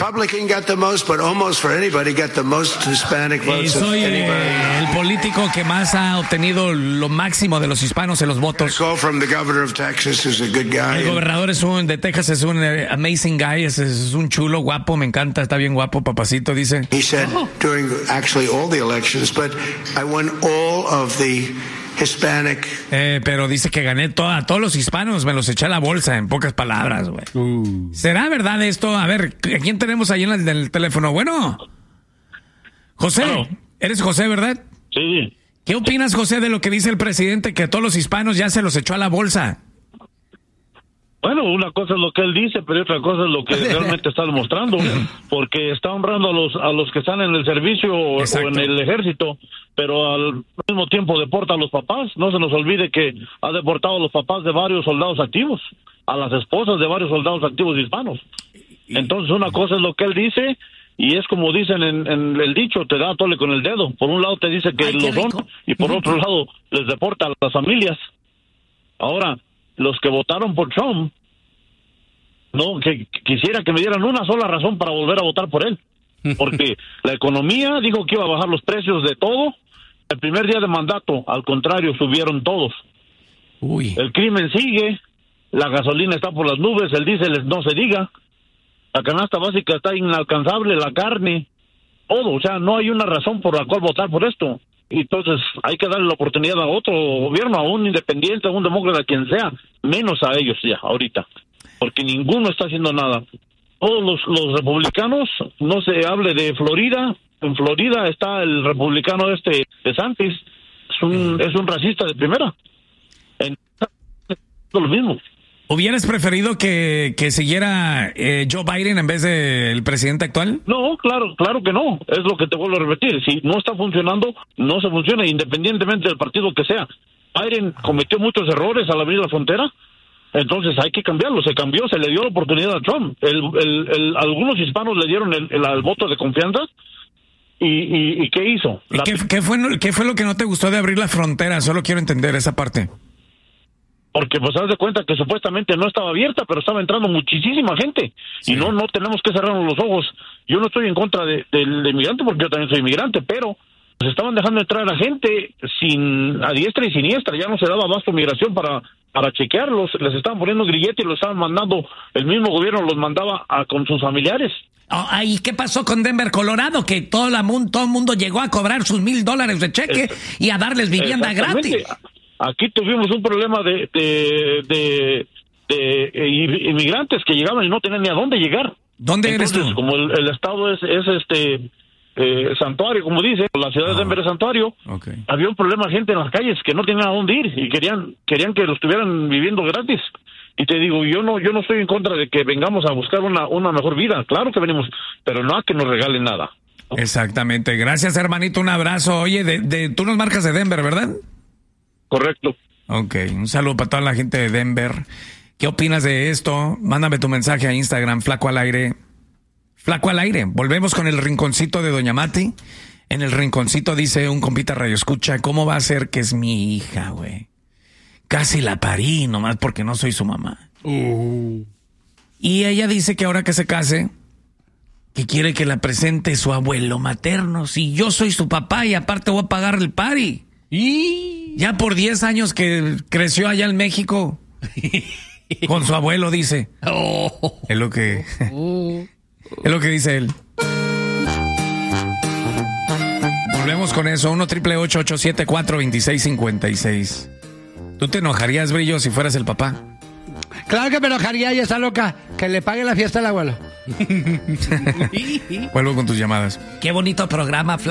Republican got the most, but almost for anybody got the most Hispanic votes. Soy el político que más ha obtenido lo máximo de los hispanos en los votos. Call from the governor of Texas, who's a good guy. El gobernador de Texas es un amazing guy, es un chulo, guapo, me encanta, está bien guapo, papacito, dice. He said during actually all the elections, but I won all of the Hispanic. Pero dice que gané a todos los hispanos, me los eché a la bolsa, en pocas palabras, güey. ¿Será verdad esto? A ver, ¿a quién tenemos ahí en el teléfono? Bueno, José, eres José, ¿verdad? Sí. ¿Qué opinas, José, de lo que dice el presidente, que a todos los hispanos ya se los echó a la bolsa? Bueno, una cosa es lo que él dice, pero otra cosa es lo que realmente está demostrando, porque está honrando a los que están en el servicio o en el ejército, pero al mismo tiempo deporta a los papás. No se nos olvide que ha deportado a los papás de varios soldados activos, a las esposas de varios soldados activos hispanos. Entonces, una cosa es lo que él dice, y es como dicen en el dicho, te da a tole con el dedo. Por un lado te dice que lo son, y por otro lado les deporta a las familias. Ahora, los que votaron por Trump, no, que quisiera que me dieran una sola razón para volver a votar por él, porque la economía dijo que iba a bajar los precios de todo. El primer día de mandato, al contrario, subieron todos. El crimen sigue, la gasolina está por las nubes, el diésel no se diga, la canasta básica está inalcanzable, la carne, todo. O sea, no hay una razón por la cual votar por esto. Entonces hay que darle la oportunidad a otro gobierno, a un independiente, a un demócrata, a quien sea, menos a ellos ya, ahorita, porque ninguno está haciendo nada. Todos los republicanos, no se hable de Florida, en Florida está el republicano DeSantis, es un racista de primera. Es lo mismo. ¿Hubieras preferido que siguiera Joe Biden en vez del presidente actual? No, claro que no. Es lo que te vuelvo a repetir. Si no está funcionando, no se funciona, independientemente del partido que sea. Biden cometió muchos errores al abrir la frontera, entonces hay que cambiarlo. Se cambió, se le dio la oportunidad a Trump. Algunos hispanos le dieron el voto de confianza. ¿Y qué hizo? ¿Qué fue lo que no te gustó de abrir la frontera? Solo quiero entender esa parte. Porque pues haz de cuenta que supuestamente no estaba abierta, pero estaba entrando muchísima gente. Sí. Y no tenemos que cerrarnos los ojos. Yo no estoy en contra del inmigrante, porque yo también soy inmigrante, pero pues estaban dejando entrar a gente a diestra y siniestra. Ya no se daba abasto migración para chequearlos. Les estaban poniendo grillete y los estaban mandando, el mismo gobierno los mandaba con sus familiares. ¿Y qué pasó con Denver, Colorado? Que todo el mundo llegó a cobrar sus $1,000 de cheque y a darles vivienda gratis. Aquí tuvimos un problema de inmigrantes que llegaban y no tenían ni a dónde llegar. ¿Dónde eres tú? Como el estado es santuario, como dice, la ciudad de Denver es santuario. Okay. Había un problema de gente en las calles que no tenían a dónde ir y querían que lo estuvieran viviendo gratis. Y te digo, yo no estoy en contra de que vengamos a buscar una mejor vida. Claro que venimos, pero no a que nos regalen nada. Exactamente. Gracias, hermanito. Un abrazo. Oye, tú nos marcas de Denver, ¿verdad? Correcto. Ok, un saludo para toda la gente de Denver. ¿Qué opinas de esto? Mándame tu mensaje a Instagram, Flaco al Aire. Flaco al Aire. Volvemos con el rinconcito de Doña Mati. En el rinconcito dice un compita radio escucha, ¿cómo va a ser que es mi hija, güey? Casi la parí, nomás porque no soy su mamá. Y ella dice que ahora que se case, que quiere que la presente su abuelo materno. Si yo soy su papá y aparte voy a pagar el party. Y ya por 10 años que creció allá en México con su abuelo, dice. Es lo que dice él. Volvemos con eso. 1-888-874-2656. ¿Tú te enojarías, Brillo, si fueras el papá? Claro que me enojaría, ella está loca. Que le pague la fiesta al abuelo. Vuelvo con tus llamadas. Qué bonito programa,